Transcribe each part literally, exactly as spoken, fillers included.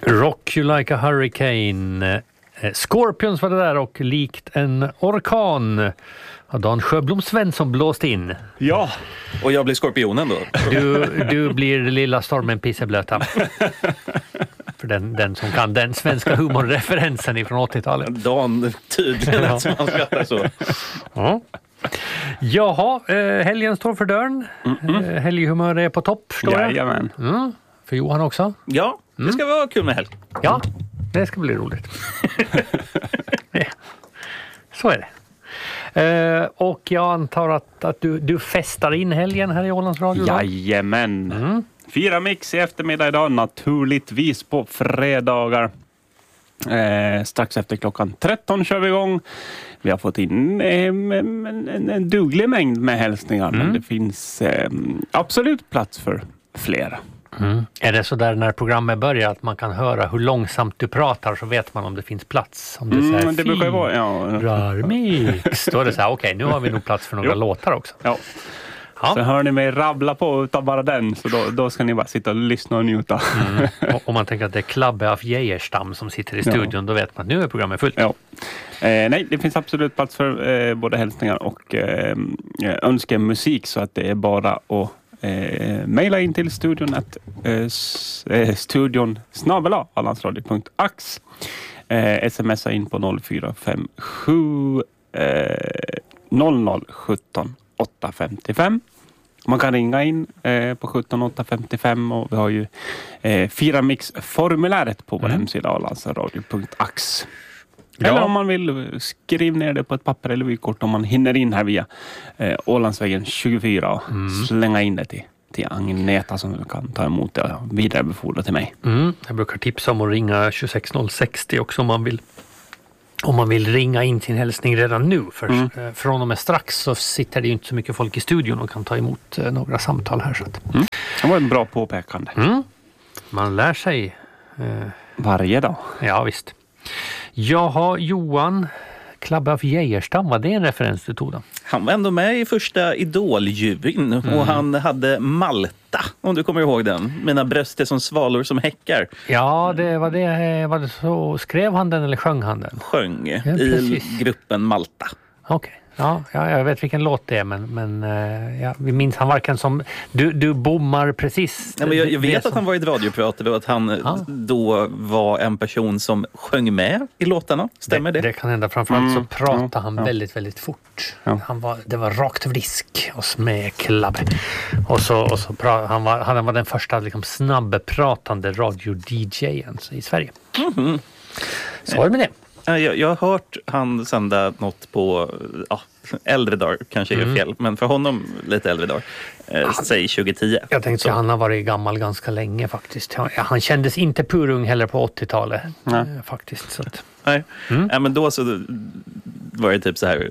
Rock You Like a Hurricane. Scorpions var det där och likt en orkan. Dan Sjöblom Svensson blåst in. Ja, och jag blir skorpionen då. Du, du blir lilla stormen pisseblöta. För den, den som kan den svenska humorreferensen ifrån åttiotalet. Dan, tydligen att man skrattar så. Ja. Jaha, eh, helgen står för dörren. Mm-hmm. Eh, helghumör är på topp, står det. Jajamän. Mm. För Johan också. Ja, det ska vara kul med helg. Ja, det ska bli roligt. Ja. Så är det. Uh, och jag antar att, att du, du festar in helgen här i Ålands Radio. Jajamän. Mm. Fyra mix i eftermiddag idag, naturligtvis på fredagar. Eh, strax efter klockan tretton kör vi igång. Vi har fått in eh, en, en, en duglig mängd med hälsningar, mm. men det finns eh, absolut plats för flera. Mm. Är det så där när programmet börjar att man kan höra hur långsamt du pratar, så vet man om det finns plats? Om det mm, säger det brukar vara, ja. Rörmix. Då är det så här, okej, okay, nu har vi nog plats för några jo. låtar också. Ja. Ja. Så hör ni mig rabbla på utav bara den, så då, då ska ni bara sitta och lyssna och njuta. Mm. Och om man tänker att det är Klabbe af Geijerstam som sitter i studion, ja. Då vet man att nu är programmet fullt. Ja. Eh, nej, det finns absolut plats för eh, både hälsningar och eh, önskemusik, så att det är bara att Eh, maila in till studion att eh, studion snabel-a allandsradio punkt ax. eh, smsa in på noll fyra fem sju noll noll sjutton åtta femtiofem. Man kan ringa in eh, på sjutton åtta femtiofem, och vi har ju eh, fyra mix-formuläret på vår mm. hemsida allandsradio punkt ax. Ja. Eller om man vill, skriv ner det på ett papper eller vykort om man hinner in här via eh, Ålandsvägen tjugofyra och mm. slänga in det till, till Agneta som kan ta emot det och vidarebefordra till mig. Mm. Jag brukar tipsa om att ringa tjugosex noll sextio också om man vill, om man vill ringa in sin hälsning redan nu. För mm. eh, från och med strax så sitter det ju inte så mycket folk i studion och kan ta emot eh, några samtal här. Så att. Mm. Det var en bra påpekande. Mm. Man lär sig. Eh, Varje dag. Ja, visst. Jaha, Johan, Klabbe af Geijerstam, var det en referens du tog då? Han var ändå med i första Idol-juryn mm. och han hade Malta, om du kommer ihåg den. Mina bröst är som svalor som häckar. Ja, det var det, var det så. Skrev han den eller sjöng han den? Sjöng ja, i gruppen Malta. Okej. Okay. Ja, ja, jag vet vilken låt det är, men, men ja, vi minns han varken som... Du, du bommar precis... Ja, men jag, jag vet som... att han var i ett radiopratare och att han ja. då var en person som sjöng med i låtarna. Stämmer det? Det, det kan hända. Framförallt mm. så pratade han ja. väldigt, väldigt fort. Ja. Han var, det var rakt vrisk och smekklabbe. Och så, och så pra, han, var, han var den första liksom, snabbpratande radio-D J:en i Sverige. Mm-hmm. Så var det med det. Jag, jag har hört han sända något på ja, äldre dagar, kanske mm. är fel, men för honom lite äldre dagar, eh, säg tjugo-tio. Jag tänkte att han har varit gammal ganska länge faktiskt. Han, han kändes inte purung heller på åttiotalet eh, faktiskt. Så att. Nej, mm. ja, men då så var det typ så här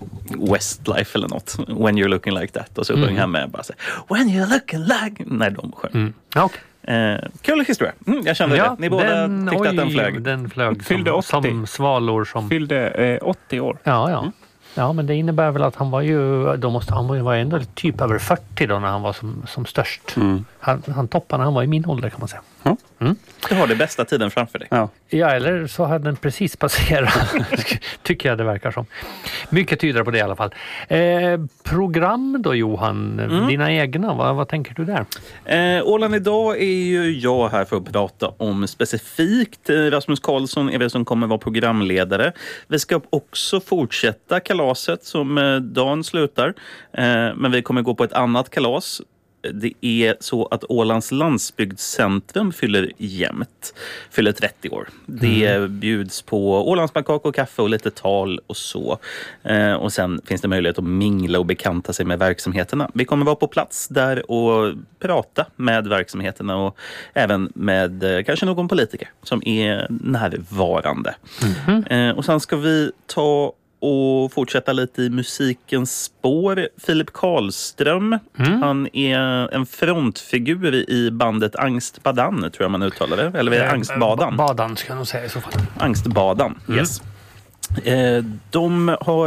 Westlife eller något. When you're looking like that. Och så mm. sjöng han med bara så här, when you're looking like... När de sjöng. Mm. Okej. Okay. Eh, kul historia. Mm, jag kände ja, det. Ni båda den, tyckte oj, att den flög. Den flög Fyllde som, som svalor. Som... Fyllde eh, åttio år. Ja, ja. Mm. Ja, men det innebär väl att han var ju... Då måste, han var ju var ändå typ över fyrtio då när han var som, som störst. Mm. Han, han toppade när han var i min ålder kan man säga. Mm. Mm. Du har det bästa tiden framför dig. Ja, ja eller så hade den precis passerat. Tycker jag det verkar som. Mycket tyder på det i alla fall. Eh, program då Johan, mm. dina egna, vad, vad tänker du där? Eh, Åland idag är ju jag här för att prata om specifikt. Rasmus Karlsson är det som kommer vara programledare. Vi ska också fortsätta kalaset som eh, dagen slutar. Eh, men vi kommer gå på ett annat kalas. Det är så att Ålands landsbygdscentrum fyller jämt, fyller trettio år. Det mm. bjuds på Ålandspannkaka och kaffe och lite tal och så. Eh, och sen finns det möjlighet att mingla och bekanta sig med verksamheterna. Vi kommer vara på plats där och prata med verksamheterna och även med eh, kanske någon politiker som är närvarande. Mm. Eh, och sen ska vi ta och fortsätta lite i musikens spår. Filip Karlström, mm. han är en frontfigur i bandet Angstbadan, tror jag man uttalar det. Eller är det Angstbadan? Badan ska jag nog säga i så fall. Angstbadan, mm. yes. Eh, de har ett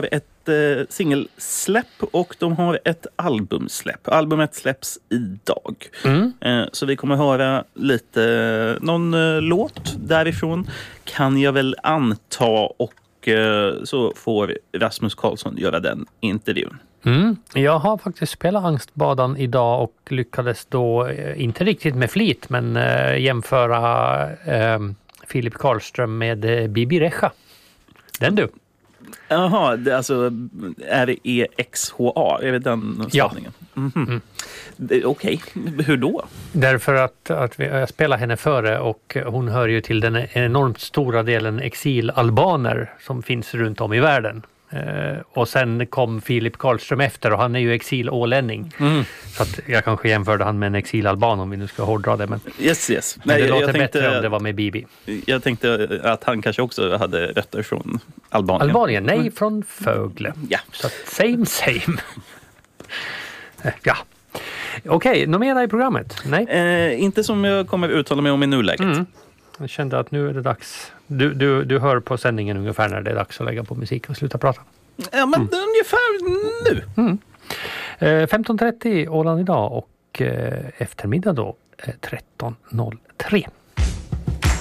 ett eh, singelsläpp och de har ett albumsläpp. Albumet släpps idag. Mm. Eh, så vi kommer höra lite, någon eh, låt därifrån kan jag väl anta, och eh, så får Rasmus Karlsson göra den intervjun. Mm. Jag har faktiskt spelat Angstbadan idag och lyckades då, eh, inte riktigt med flit, men eh, jämföra eh, Filip Karlström med eh, Bibi Recha. Den du. Jaha, det, alltså R E X H A, är det den stavningen? Ja. Mm-hmm. Mm. Okej, okay. Hur då? Därför att, att vi, jag spelade henne före och hon hör ju till den enormt stora delen exilalbaner som finns runt om i världen. Eh, och sen kom Filip Karlström efter och han är ju exilålänning. Mm. Så att jag kanske jämförde han med en exilalban om vi nu ska hårdra det. Men, yes, yes. men Nej, det jag, låter jag tänkte, bättre om det var med Bibi. Jag tänkte att han kanske också hade rötter från Albanien. Albanien? Nej, från Fögle. Ja. Så att same, same. Ja. Okej, okay, något mer i programmet? Nej. Eh, inte som jag kommer uttala mig om i nuläget. Mm. Jag kände att nu är det dags. Du, du, du hör på sändningen ungefär när det är dags att lägga på musik och sluta prata. Ja, men mm. ungefär nu. Mm. Eh, femton trettio Åland idag och eh, eftermiddag då eh, tretton noll tre.